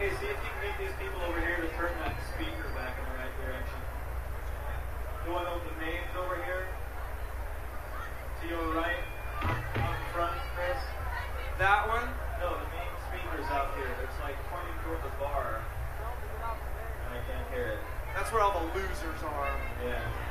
Okay, see if you can get these people over here to turn that speaker back in the right direction. The one of the names over here. To your right, out in front, Chris. That one? No, the main speaker's out here. It's like pointing toward the bar. And I can't hear it. That's where all the losers are. Yeah.